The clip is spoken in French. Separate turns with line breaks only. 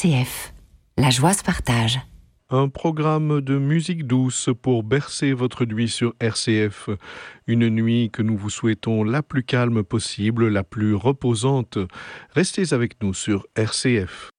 RCF. La joie se partage.
Un programme de musique douce pour bercer votre nuit sur RCF. Une nuit que nous vous souhaitons la plus calme possible, la plus reposante. Restez avec nous sur RCF.